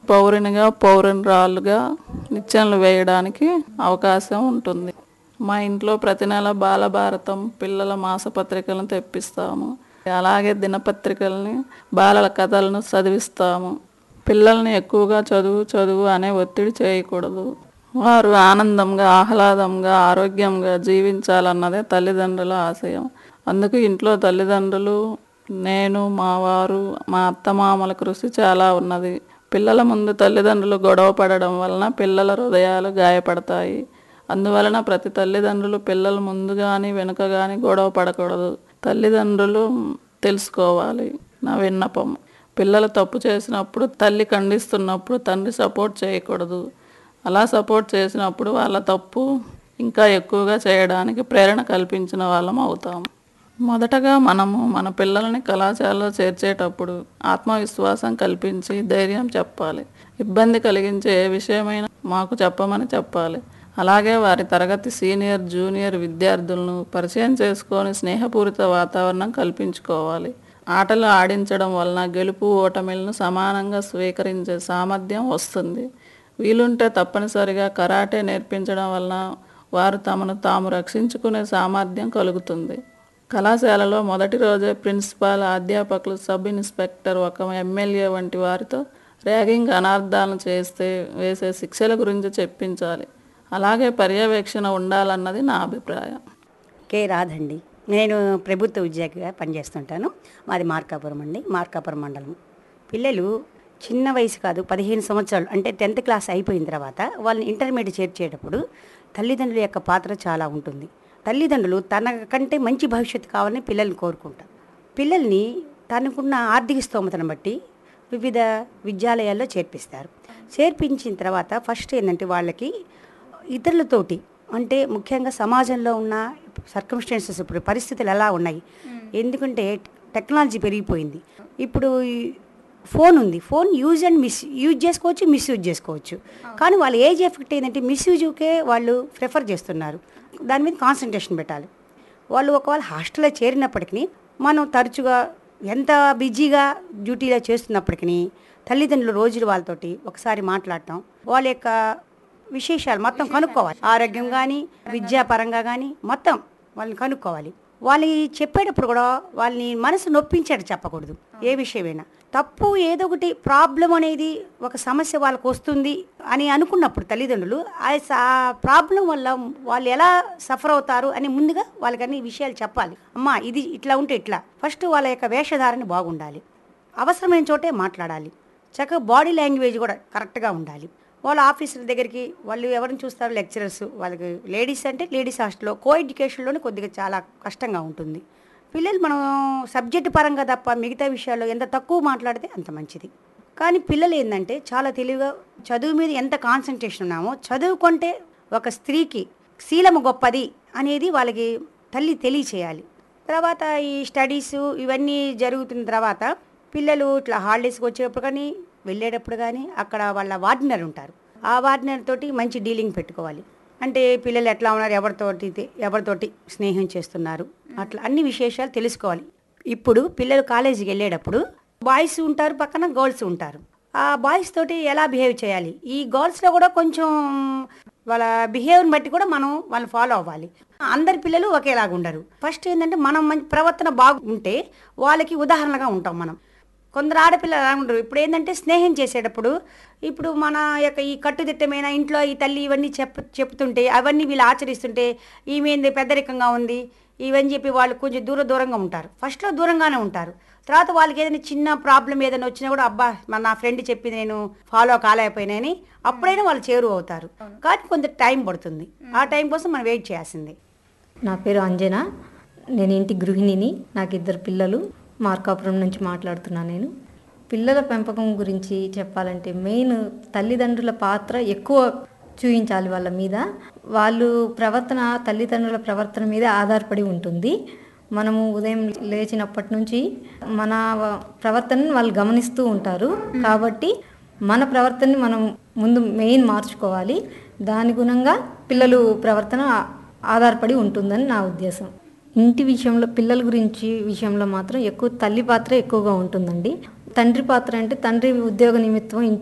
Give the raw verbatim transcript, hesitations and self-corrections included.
పౌరునిగా పౌరునిరాలుగా నిచ్చెనలు వేయడానికి అవకాశం ఉంటుంది. మా ఇంట్లో ప్రతి నెల బాలభారతం పిల్లల మాసపత్రికలను తెప్పిస్తాము. అలాగే దినపత్రికల్ని బాలల కథలను చదివిస్తాము. పిల్లల్ని ఎక్కువగా చదువు చదువు అనే ఒత్తిడి చేయకూడదు. వారు ఆనందంగా ఆహ్లాదంగా ఆరోగ్యంగా జీవించాలన్నదే తల్లిదండ్రుల ఆశయం. అందుకు ఇంట్లో తల్లిదండ్రులు, నేను, మా వారు, మా అత్తమామల కృషి చాలా ఉన్నది. పిల్లల ముందు తల్లిదండ్రులు గొడవ పడడం వలన పిల్లల హృదయాలు గాయపడతాయి. అందువలన ప్రతి తల్లిదండ్రులు పిల్లల ముందు కానీ వెనుక కానీ గొడవ పడకూడదు. తల్లిదండ్రులు తెలుసుకోవాలి. నా విన్నపం, పిల్లలు తప్పు చేసినప్పుడు తల్లి ఖండిస్తున్నప్పుడు తండ్రి సపోర్ట్ చేయకూడదు. అలా సపోర్ట్ చేసినప్పుడు వాళ్ళ తప్పు ఇంకా ఎక్కువగా చేయడానికి ప్రేరణ కల్పించిన వాళ్ళం అవుతాము. మొదటగా మనము మన పిల్లల్ని కళాశాలలో చేర్చేటప్పుడు ఆత్మవిశ్వాసం కల్పించి ధైర్యం చెప్పాలి. ఇబ్బంది కలిగించే ఏ విషయమైనా మాకు చెప్పమని చెప్పాలి. అలాగే వారి తరగతి సీనియర్ జూనియర్ విద్యార్థులను పరిచయం చేసుకొని స్నేహపూరిత వాతావరణం కల్పించుకోవాలి. ఆటలు ఆడించడం వలన గెలుపు ఓటమిలను సమానంగా స్వీకరించే సామర్థ్యం వస్తుంది. వీలుంటే తప్పనిసరిగా కరాటే నేర్పించడం వలన వారు తమను తాము రక్షించుకునే సామర్థ్యం కలుగుతుంది. కళాశాలలో మొదటి రోజే ప్రిన్సిపాల్, అధ్యాపకులు, సబ్ ఇన్స్పెక్టర్, ఒక ఎమ్మెల్యే వంటి వారితో ర్యాగింగ్ అనార్థాలను చేస్తే వేసే శిక్షల గురించి చెప్పించాలి. అలాగే పర్యవేక్షణ ఉండాలన్నది నా అభిప్రాయం. కే రాధండి. నేను ప్రభుత్వ ఉద్యోగిగా పనిచేస్తుంటాను. మాది మార్కాపురం అండి, మార్కాపురం మండలం. పిల్లలు చిన్న వయసు కాదు, పదిహేను సంవత్సరాలు అంటే టెన్త్ క్లాస్ అయిపోయిన తర్వాత వాళ్ళని ఇంటర్మీడియట్ చేర్చేటప్పుడు తల్లిదండ్రుల యొక్క పాత్ర చాలా ఉంటుంది. తల్లిదండ్రులు తన కంటే మంచి భవిష్యత్తు కావాలని పిల్లల్ని కోరుకుంటారు. పిల్లల్ని తనకున్న ఆర్థిక స్తోమతను బట్టి వివిధ విద్యాలయాల్లో చేర్పిస్తారు. చేర్పించిన తర్వాత ఫస్ట్ ఏంటంటే వాళ్ళకి ఇతరులతోటి, అంటే ముఖ్యంగా సమాజంలో ఉన్న సర్కమ్స్టాన్సెస్, ఇప్పుడు పరిస్థితులు ఎలా ఉన్నాయి, ఎందుకంటే టెక్నాలజీ పెరిగిపోయింది. ఇప్పుడు ఫోన్ ఉంది, phone use and miss use చేసుకోవచ్చు, మిస్యూజ్ చేసుకోవచ్చు. కానీ వాళ్ళ ఏజ్ ఎఫెక్ట్ ఏంటంటే మిస్యూజ్కే వాళ్ళు ప్రిఫర్ చేస్తున్నారు. దాని మీద కాన్సన్ట్రేషన్ పెట్టాలి. వాళ్ళు ఒకవేళ హాస్టల్లో చేరినప్పటికీ మనం తరచుగా ఎంత బిజీగా డ్యూటీలో చేస్తున్నప్పటికీ తల్లిదండ్రులు రోజులు వాళ్ళతోటి ఒకసారి మాట్లాడటం, వాళ్ళ యొక్క విశేషాలు మొత్తం కనుక్కోవాలి. ఆరోగ్యం కానీ విద్యాపరంగా కానీ మొత్తం వాళ్ళని కనుక్కోవాలి. వాళ్ళని చెప్పేటప్పుడు కూడా వాళ్ళని మనసు నొప్పించేట్టు చెప్పకూడదు. ఏ విషయమైనా తప్పు ఏదో ఒకటి ప్రాబ్లం అనేది ఒక సమస్య వాళ్ళకు వస్తుంది అని అనుకున్నప్పుడు తల్లిదండ్రులు ఆ ప్రాబ్లం వల్ల వాళ్ళు ఎలా సఫర్ అవుతారు అని ముందుగా వాళ్ళకి అన్ని విషయాలు చెప్పాలి. అమ్మా ఇది ఇట్లా ఉంటే ఇట్లా. ఫస్ట్ వాళ్ళ యొక్క వేషధారణ బాగుండాలి. అవసరమైన చోటే మాట్లాడాలి. చక్కగా బాడీ లాంగ్వేజ్ కూడా కరెక్ట్గా ఉండాలి. వాళ్ళ ఆఫీసుల దగ్గరికి వాళ్ళు ఎవరిని చూస్తారు, లెక్చరర్స్, వాళ్ళకి లేడీస్ అంటే లేడీస్ హాస్టల్లో కో ఎడ్యుకేషన్లోనే కొద్దిగా చాలా కష్టంగా ఉంటుంది. పిల్లలు మనం సబ్జెక్టు పరంగా తప్ప మిగతా విషయాల్లో ఎంత తక్కువ మాట్లాడితే అంత మంచిది. కానీ పిల్లలు ఏంటంటే చాలా తెలివిగా చదువు మీద ఎంత కాన్సన్ట్రేషన్ ఉన్నామో, చదువుకుంటే ఒక స్త్రీకి శీలము గొప్పది అనేది వాళ్ళకి తల్లి తెలియచేయాలి. తర్వాత ఈ స్టడీస్ ఇవన్నీ జరుగుతున్న తర్వాత పిల్లలు ఇట్లా హాలిడేస్కి వచ్చేటప్పుడు కానీ వెళ్ళేటప్పుడు కానీ అక్కడ వాళ్ళ వార్డనర్ ఉంటారు. ఆ వార్డనర్ తోటి మంచి డీలింగ్ పెట్టుకోవాలి. అంటే పిల్లలు ఎట్లా ఉన్నారు, ఎవరితోటి ఎవరితోటి స్నేహం చేస్తున్నారు, అట్లా అన్ని విశేషాలు తెలుసుకోవాలి. ఇప్పుడు పిల్లలు కాలేజీకి వెళ్ళేటప్పుడు బాయ్స్ ఉంటారు, పక్కన గర్ల్స్ ఉంటారు. ఆ బాయ్స్ తోటి ఎలా బిహేవ్ చేయాలి, ఈ గర్ల్స్లో కూడా కొంచెం వాళ్ళ బిహేవియర్ని బట్టి కూడా మనం వాళ్ళని ఫాలో అవ్వాలి. అందరి పిల్లలు ఒకేలాగా ఉండరు. ఫస్ట్ ఏంటంటే మనం మంచి ప్రవర్తన బాగుంటే వాళ్ళకి ఉదాహరణగా ఉంటాం మనం. కొందరు ఆడపిల్లలు అలా ఉండరు. ఇప్పుడు ఏంటంటే స్నేహం చేసేటప్పుడు ఇప్పుడు మన యొక్క ఈ కట్టుదిట్టమైన ఇంట్లో ఈ తల్లి ఇవన్నీ చెప్ చెప్తుంటే అవన్నీ వీళ్ళు ఆచరిస్తుంటే ఈమె పెద్దరికంగా ఉంది ఇవన్నీ చెప్పి వాళ్ళు కొంచెం దూర దూరంగా ఉంటారు. ఫస్ట్లో దూరంగానే ఉంటారు. తర్వాత వాళ్ళకి ఏదైనా చిన్న ప్రాబ్లం ఏదైనా వచ్చినా కూడా అబ్బా మన నా ఫ్రెండ్ చెప్పింది నేను ఫాలో కాలేకపోయినాయని అప్పుడైనా వాళ్ళు చేరువ అవుతారు. కానీ కొంత టైం పడుతుంది. ఆ టైం కోసం మనం వెయిట్ చేయాల్సిందే. నా పేరు అంజన, నేను ఇంటి గృహిణిని. నాకు ఇద్దరు పిల్లలు. మార్కాపురం నుంచి మాట్లాడుతున్నాను. నేను పిల్లల పెంపకం గురించి చెప్పాలంటే మెయిన్ తల్లిదండ్రుల పాత్ర ఎక్కువ చూపించాలి వాళ్ళ మీద. వాళ్ళు ప్రవర్తన తల్లిదండ్రుల ప్రవర్తన మీద ఆధారపడి ఉంటుంది. మనము ఉదయం లేచినప్పటి నుంచి మన ప్రవర్తనని వాళ్ళు గమనిస్తూ ఉంటారు. కాబట్టి మన ప్రవర్తనని మనం ముందు మెయిన్ మార్చుకోవాలి. దాని గుణంగా పిల్లలు ప్రవర్తన ఆధారపడి ఉంటుందని నా ఉద్దేశం. ఇంటి విషయంలో పిల్లల గురించి విషయంలో మాత్రం ఎక్కువ తల్లి పాత్ర ఎక్కువగా ఉంటుందండి. తండ్రి పాత్ర అంటే తండ్రి ఉద్యోగ నిమిత్తం ఇంటి